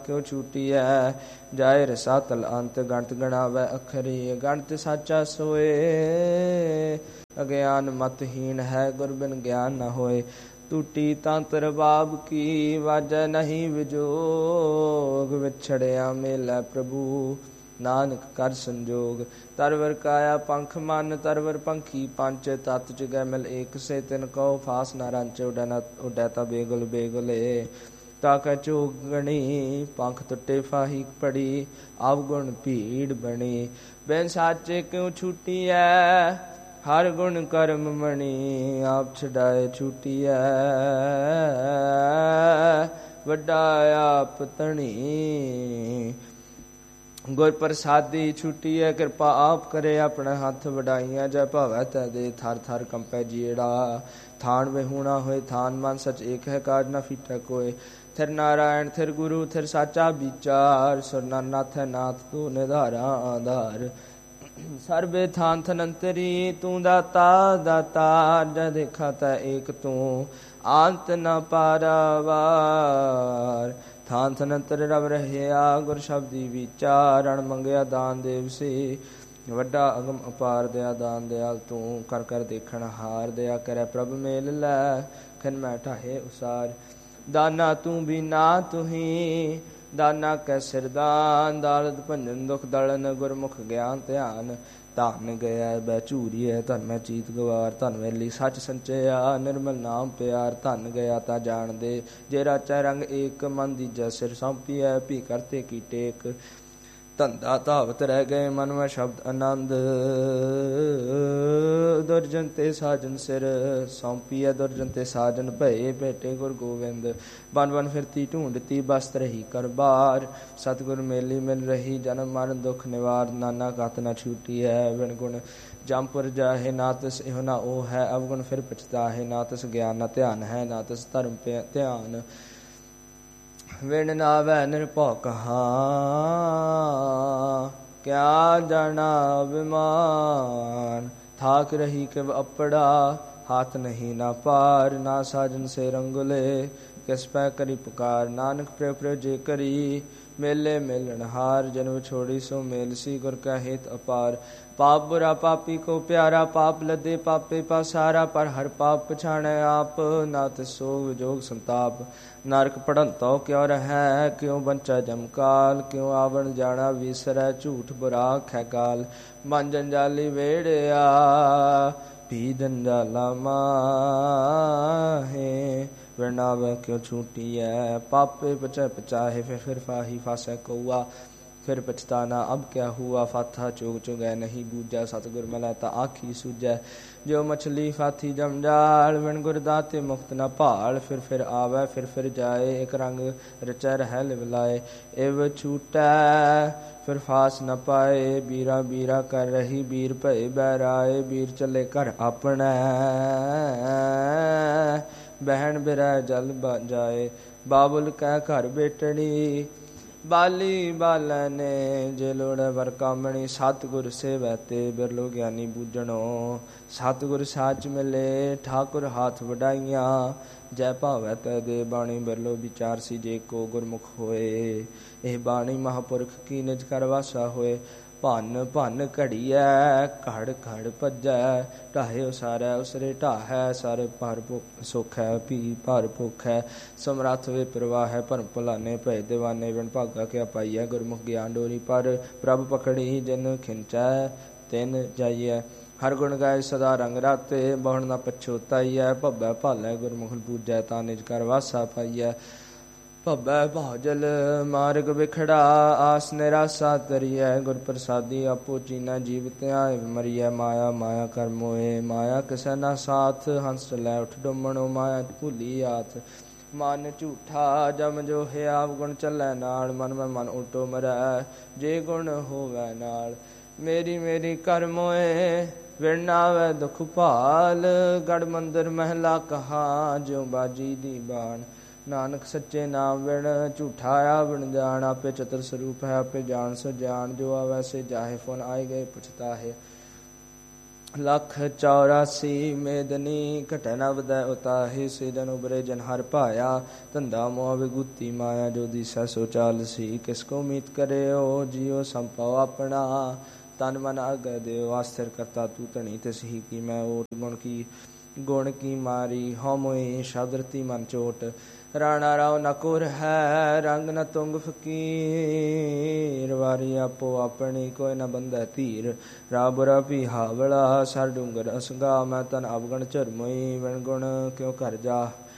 क्यों छूटिया। जाए रसा तल अंत गणत गणावै अखरी। गणत साचा सोए अज्ञान मतहीन है, गुर बिन ज्ञान न होए। टूटी तंत्र बाब की वाजै नहीं विजोग। विछड़िया मेला प्रभु नानक कर संजोग। तरवर काया पंख मन तरवर पंखी पंच। तत् जगै मिल एक से तिन कहो फास न रंच। उडैता बेगुल बेगुले ताकै चोगणी। पंख टुटे फाही पड़ी अवगुण भीड़ बनी। बिन साचे क्यों छूटी है, हर गुण कर्म मणि। आप छड़ाए छूटी है, वड्डा आप धनी। गुर प्रसादी छुट्टी है, कृपा आप करे अपने हथ वडाइया। जय भावै तै दे थर थर कंपै जीड़ा। थान विहूणा होए थान मन सच एक है, काज न फीटै कोय। थिर नारायण थिर गुरु थिर साचा विचार। सुर नाथ है नाथ तू निधारा आधार। सर्वे थान थनंतरी तू दाता दातार। जय देखा तै एक तू अंत न पारावार। थान थनंतर रव रहया गुर शब्दी विचार। रण मंगया दान देव से वड्डा अगम अपार। दया दान दयाल तू कर कर देखण हार। दया करे प्रभ मेल लै खिन मैं ढाहे उसार। दाना तू भी ना तुही दाना कै सिरदान। दालद भंजन दुख दलन गुरमुख ज्ञान ध्यान। धन गया बैचूरिय धन मैं चीत गवार। धन वेली सच संचया निर्मल नाम प्यार। धन गया ता जान दे जे राचा रंग एक। मन दीजा सिर सौंपिया भी करते की टेक। धंधा धावत रह गए मन में शब्द आनंद। दुर्जन ते साजन सिर सौंपिया दुर्जन ते साजन। भये बेटे गुर गोविंद बन बन फिरती ढूंढती बस्त रही कर बार। सतगुर मेली मिल रही जन्म मरण दुख निवार। नाना कत न छूटी है बिन गुण जमपुर जाहे। ना तिस इहो ना ओ है अवगुण फिर पछता है। ना तिस ज्ञान न ध्यान है ना तिस धर्म ध्यान। विण नावै निरभौ कहाँ क्या जाना अभिमान। थाक रही किव अपड़ा हाथ नहीं ना पार। ना साजन से रंगुले किस पै करी पुकार। नानक प्रिय प्रिय जे करी मेले मिलन हार। जन्म छोड़ी सो मेल सी गुर का हित अपार। पाप बुरा पापी को प्यारा पाप लदे पापे पासारा। पर हर पाप पछाणै आप ना तिसो विजोग संताप। नरक पढ़ंतो क्यों रहै क्यों बंचा जमकाल। क्यों आवण जाना विसरै झूठ बुरा कै गाल। मन जंजाली वेड़िया भी जंजाला माहे। वरनावे क्यों छूटी है पापे पचै पचाहे। फिर फाही फासै कौआ फिर पछताना अब क्या हुआ। फाथा चुग चुगै नहीं बूझा। सतगुर मिलै ता आखी सूझै। जो मछली फाथी जमजाल बिन गुर दाते मुक्त न भाल। फिर आवे फिर जाए एक रंग रचै रहै लिवलाए। इव छूटै फिर फास न पाए। बीरा बीरा कर रही बीर भय बैराए। बीर चले घर अपनै बहन बिरह जल जाए। बाबुल कै घर बेटड़ी बाली बालने। जे लोड़ वर कामणी सतगुर सेवै ते बिरलो ज्ञानी बूझणो। सतगुर साच मिले ठाकुर हाथ वडाइया। जय भावै तै दे बाणी बिरलो विचार सी जे को गुरमुख होए। एह बाणी महापुरख की निज कर वासा होए। भन भन घड़िया घड़ घड़ भजै ढाहे उसारै उसरे ढाहै। सर भर सुख है पी भर भुख है। समरथ वे प्रवाह है भरम भुलाने। भय दीवाने बिन भागा क्या पाइयै। गुरमुख ज्ञान डोरी पर प्रभ पकड़ी जिन खिंचै तिन जाइयै। हर गुण गाय सदा रंग राते बहुण न पछोताइयै। भब्बै भालै गुरमुख पूजै ता निज कर वासा पाइयै। भब्बै भाजल मार्ग विखड़ा आस निराशा तरियै। गुर प्रसादी आपो चीना जीव त्याय मरियै। माया माया कर मोए माया किसै ना साथ। हंस चलै उठ डुमणो माया भूली आथ। मन झूठा जम जो है आप गुण चलै नाल। मन में मन उल्टो मरै जे गुण होवै नाल। मेरी मेरी कर मोए विण नावै दुख भाल। गढ़ मंदिर महला कहा ज्यों बाजी दी बाण। नानक सच्चे नाम विण झूठा आवण जान। आपे चतुर स्वरूप है आपे जान सो जान। जो आवै से जाहे फुन आए गए पुछता है। ਲੱਖ 84 ਮੇਦਨੀ ਘਟੈ ਨ ਵਦੈ ਉਤਾਹੀ ਸਿਦਨ ਉਬਰੇ ਜਨ ਹਰ ਭਾਇਆ ਧੰਦਾ ਮੋਹ ਵਿਗੂਤੀ ਮਾਇਆ ਜੋ ਦੀਸੈ ਸੋ ਚਾਲਸੀ ਕਿਸ ਕੋ ਉਮੀਤ ਕਰਿਓ ਜੀਓ ਸੰਭਵ ਆਪਣਾ ਤਨ ਮਨ ਆਗੈ ਦਿਓ ਆਸਥਿਰ ਕਰਤਾ ਤੂੰ ਧਣੀ ਤਿਸ ਹੀ ਕੀ ਮੈਂ ਓਟ ਗੁਣ ਕੀ ਮਾਰੀ ਹਉ ਮੋਹਿ ਸ਼ਬਦ ਰਤੀ ਮਨ ਚੋਟ ਰਾਣਾ ਰਾਉ ਨ ਕੁਰ ਹੈ ਰੰਗ ਨ ਤੁੰਗ ਫਕੀਰ ਵਾਰੀ ਆਪੋ ਆਪਣੀ ਕੋਈ ਨ ਬੰਧੈ ਧੀਰ ਰਾ ਬੁਰਾ ਵੀ ਹਾਵਲਾ ਸਰ ਡੂੰਗਰ ਅਸੰਗਾ ਮੈਂ ਤਨ ਅਵਗਣ ਝਰਮੋਈ ਵਿਣ ਗੁਣ ਕਿਉ ਘਰ ਜਾ